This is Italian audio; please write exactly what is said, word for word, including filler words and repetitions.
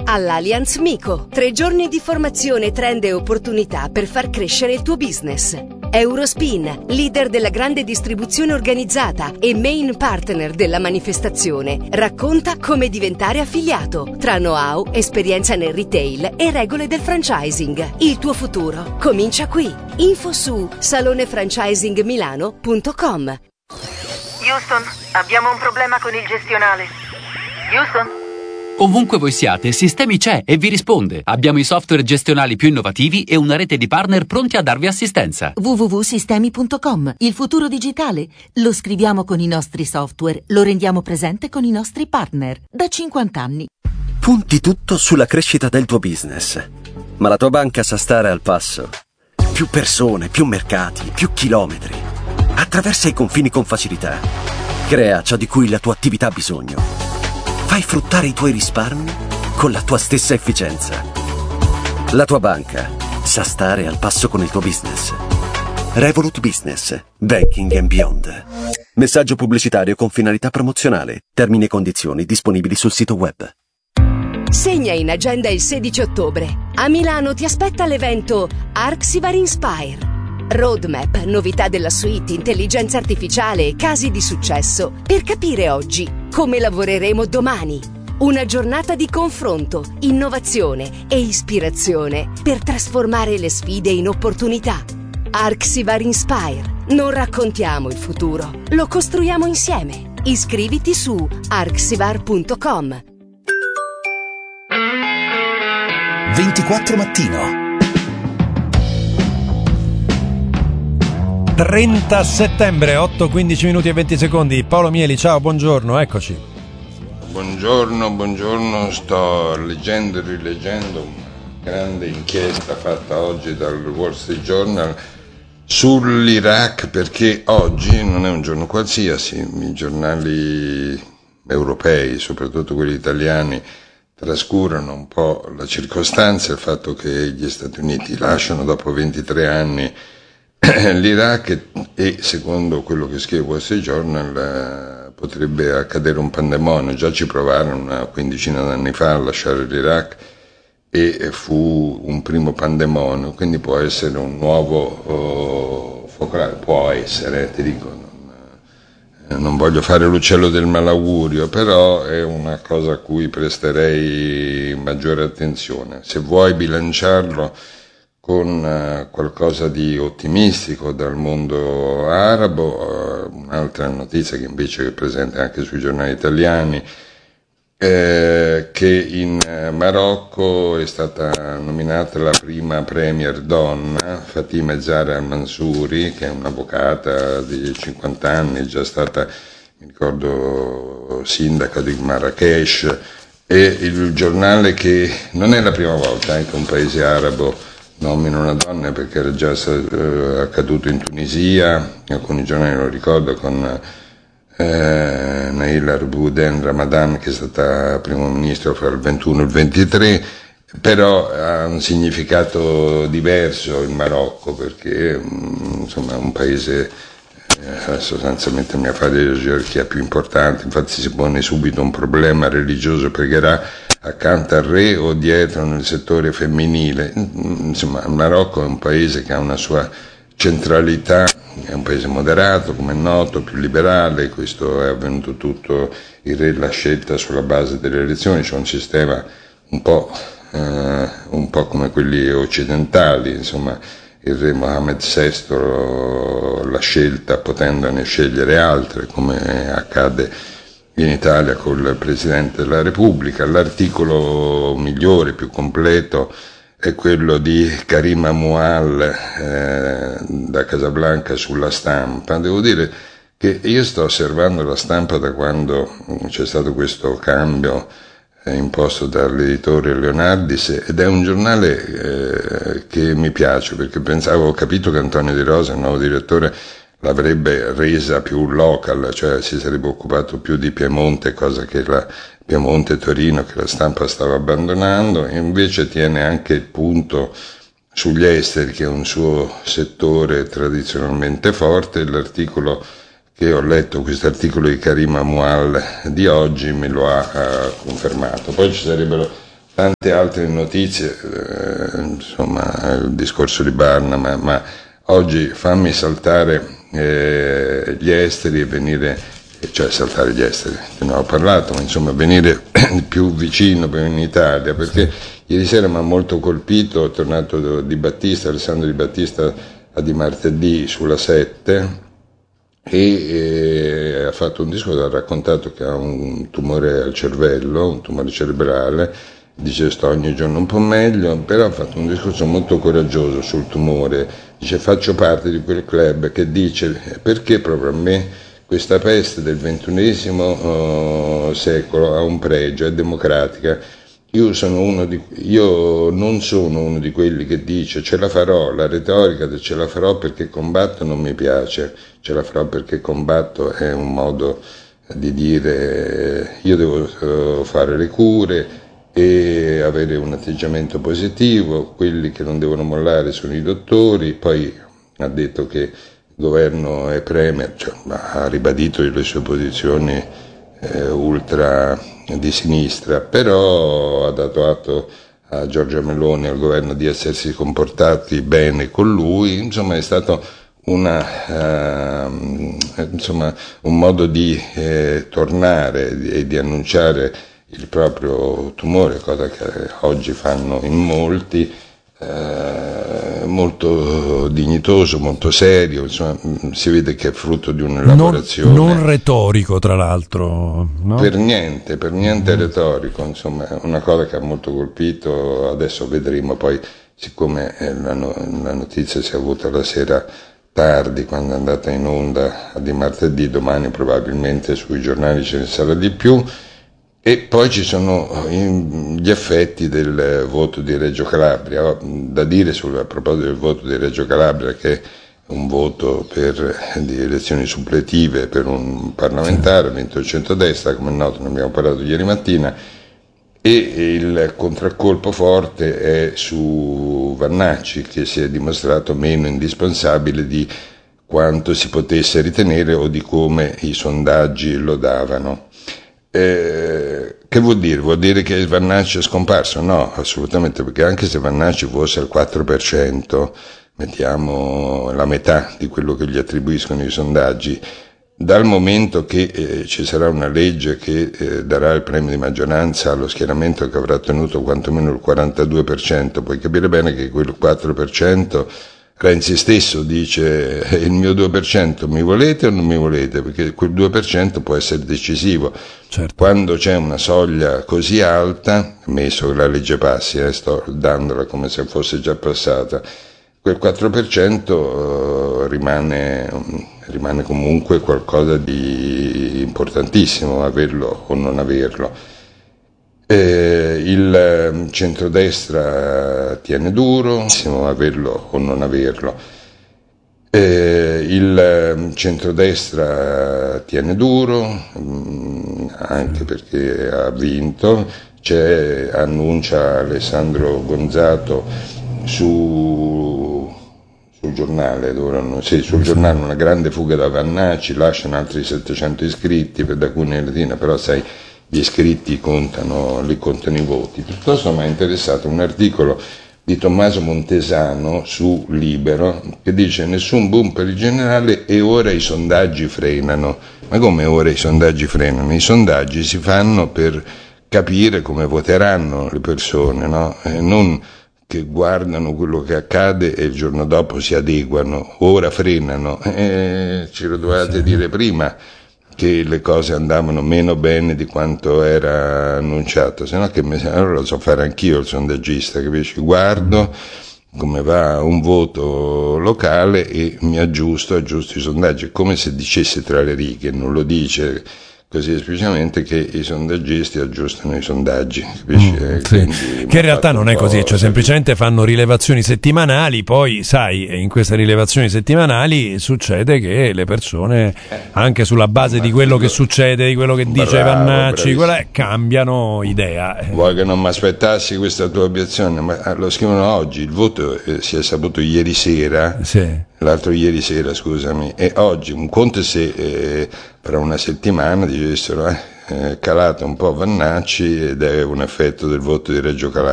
all'Allianz Mico. Tre giorni di formazione, trend e opportunità per far crescere il tuo business. Eurospin, leader della grande distribuzione organizzata e main partner della manifestazione, racconta come diventare affiliato, tra know-how, esperienza nel retail e regole del franchising. Il tuo futuro comincia qui. Info su salone franchising milano punto com. Houston, abbiamo un problema con il gestionale. Houston? Ovunque voi siate, Sistemi c'è e vi risponde. Abbiamo i software gestionali più innovativi e una rete di partner pronti a darvi assistenza. w w w punto sistemi punto com. Il futuro digitale lo scriviamo con i nostri software, lo rendiamo presente con i nostri partner. Da cinquanta anni. Punti tutto sulla crescita del tuo business. Ma la tua banca sa stare al passo. Più persone, più mercati, più chilometri. Attraversa i confini con facilità. Crea ciò di cui la tua attività ha bisogno. Fai fruttare i tuoi risparmi con la tua stessa efficienza. La tua banca sa stare al passo con il tuo business. Revolut Business. Banking and Beyond. Messaggio pubblicitario con finalità promozionale. Termini e condizioni disponibili sul sito web. Segna in agenda il sedici ottobre. A Milano ti aspetta l'evento Arxivar Inspire. Roadmap, novità della suite, intelligenza artificiale e casi di successo per capire oggi come lavoreremo domani. Una giornata di confronto, innovazione e ispirazione per trasformare le sfide in opportunità. Arxivar Inspire. Non raccontiamo il futuro, lo costruiamo insieme. Iscriviti su arxivar punto com. ventiquattro mattino. trenta settembre, otto quindici minuti e venti secondi. Paolo Mieli, ciao, buongiorno, eccoci. Buongiorno, buongiorno, sto leggendo e rileggendo una grande inchiesta fatta oggi dal Wall Street Journal sull'Iraq, perché oggi non è un giorno qualsiasi, i giornali europei, soprattutto quelli italiani, trascurano un po' la circostanza, il fatto che gli Stati Uniti lasciano dopo ventitré anni l'Iraq e, secondo quello che scrive Wall Street Journal, potrebbe accadere un pandemonio. Già ci provarono una quindicina d'anni fa a lasciare l'Iraq e fu un primo pandemonio, quindi può essere un nuovo oh, focolare, può essere, ti dico, non, non voglio fare l'uccello del malaugurio, però è una cosa a cui presterei maggiore attenzione. Se vuoi bilanciarlo con uh, qualcosa di ottimistico dal mondo arabo, uh, un'altra notizia che invece è presente anche sui giornali italiani, eh, che in uh, Marocco è stata nominata la prima premier donna, Fatima Zahra al-Mansouri, che è un'avvocata di cinquanta anni, è già stata, mi ricordo, sindaca di Marrakesh, e il giornale che non è la prima volta eh, che un paese arabo nomina una donna, perché era già eh, accaduto in Tunisia, alcuni giornali lo ricordo, con eh, Naila Arbouden Ramadan, che è stata primo ministro fra il ventuno e il ventitré, però ha un significato diverso il Marocco, perché mh, insomma è un paese eh, sostanzialmente mi fa la gerarchia più importante, infatti si pone subito un problema religioso, pregherà accanto al re o dietro nel settore femminile. Insomma, il Marocco è un paese che ha una sua centralità, è un paese moderato, come è noto, più liberale, questo è avvenuto tutto, il re l'ha scelta sulla base delle elezioni, c'è un sistema un po', eh, un po' come quelli occidentali, insomma il re Mohammed sesto l'ha scelta potendone scegliere altre, come accade in Italia col Presidente della Repubblica. L'articolo migliore, più completo, è quello di Karima Mual eh, da Casablanca sulla Stampa. Devo dire che io sto osservando la Stampa da quando c'è stato questo cambio eh, imposto dall'editore Leonardis, ed è un giornale eh, che mi piace, perché pensavo, ho capito che Antonio Di Rosa, il nuovo direttore, l'avrebbe resa più local, cioè si sarebbe occupato più di Piemonte, cosa che la Piemonte e Torino che la Stampa stava abbandonando, e invece tiene anche il punto sugli esteri, che è un suo settore tradizionalmente forte. L'articolo che ho letto, questo articolo di Karima Mual di oggi, me lo ha uh, confermato. Poi ci sarebbero tante altre notizie, eh, insomma il discorso di Barna, ma, ma oggi fammi saltare eh, gli esteri e venire, cioè saltare gli esteri, ne ho parlato, ma insomma venire più vicino più in Italia, perché ieri sera mi ha molto colpito, è tornato Di Battista, Alessandro Di Battista a Di Martedì sulla sette, e eh, ha fatto un discorso, ha raccontato che ha un tumore al cervello, un tumore cerebrale, dice sto ogni giorno un po' meglio, però ha fatto un discorso molto coraggioso sul tumore, dice faccio parte di quel club che dice perché proprio a me questa peste del ventunesimo uh, secolo ha un pregio, è democratica. Io, sono uno di, io non sono uno di quelli che dice ce la farò, la retorica del ce la farò perché combatto non mi piace, ce la farò perché combatto è un modo di dire io devo uh, fare le cure e avere un atteggiamento positivo, quelli che non devono mollare sono i dottori. Poi ha detto che il governo è premier, cioè, ha ribadito le sue posizioni eh, ultra di sinistra, però ha dato atto a Giorgia Meloni e al governo di essersi comportati bene con lui, insomma è stato una, uh, insomma, un modo di eh, tornare e di, di annunciare il proprio tumore, cosa che oggi fanno in molti, eh, molto dignitoso, molto serio, insomma si vede che è frutto di un'elaborazione non, non retorico, tra l'altro, no? per niente, per niente mm. retorico, insomma è una cosa che ha molto colpito. Adesso vedremo poi, siccome la, no, la notizia si è avuta la sera tardi quando è andata in onda di martedì, domani probabilmente sui giornali ce ne sarà di più. E poi ci sono gli effetti del voto di Reggio Calabria. Da dire sul, a proposito del voto di Reggio Calabria, che è un voto per, di elezioni suppletive per un parlamentare, vinto il centrodestra, come è noto, ne abbiamo parlato ieri mattina, e il contraccolpo forte è su Vannacci, che si è dimostrato meno indispensabile di quanto si potesse ritenere o di come i sondaggi lo davano. Eh, che vuol dire? Vuol dire che Vannacci è scomparso? No, assolutamente, perché anche se Vannacci fosse al quattro per cento, mettiamo la metà di quello che gli attribuiscono i sondaggi, dal momento che eh, ci sarà una legge che eh, darà il premio di maggioranza allo schieramento che avrà ottenuto quantomeno il quarantadue per cento, puoi capire bene che quel quattro per cento Renzi stesso dice il mio due per cento mi volete o non mi volete, perché quel due per cento può essere decisivo. Certo. Quando c'è una soglia così alta, ammesso che la legge passi, eh, sto dandola come se fosse già passata, quel quattro per cento uh, rimane, rimane comunque qualcosa di importantissimo, averlo o non averlo. Eh, il centrodestra tiene duro, averlo o non averlo. Eh, il centrodestra tiene duro, mh, anche perché ha vinto. C'è, annuncia Alessandro Gonzato su, sul giornale, dovranno, sì, sul giornale una grande fuga da Vannacci, lasciano altri settecento iscritti per da Cuneo e Latina, però sai, gli iscritti contano, li contano i voti. Piuttosto mi è interessato un articolo di Tommaso Montesano su Libero che dice nessun boom per il generale e ora i sondaggi frenano. Ma come ora i sondaggi frenano? I sondaggi si fanno per capire come voteranno le persone, no? E non che guardano quello che accade e il giorno dopo si adeguano. Ora frenano. Eh, ce lo dovevate dire prima che le cose andavano meno bene di quanto era annunciato, se no che mi, allora lo so fare anch'io il sondaggista, capisci? Guardo come va un voto locale e mi aggiusto, aggiusto i sondaggi, come se dicesse tra le righe, non lo dice così esplicitamente, che i sondaggisti aggiustano i sondaggi, capisci? Mm, sì. Che in realtà non è così, cioè semplicemente fanno rilevazioni settimanali, poi sai, in queste rilevazioni settimanali succede che le persone, anche sulla base di quello che succede, di quello che dice Bravo, Vannacci, quella, cambiano idea. Vuoi che non mi aspettassi questa tua obiezione? Ma lo scrivono oggi, il voto eh, si è saputo ieri sera, sì. l'altro ieri sera scusami, e oggi un conto se eh, fra una settimana dicessero eh, eh, calata un po' Vannacci ed è un effetto del voto di Reggio Calabria.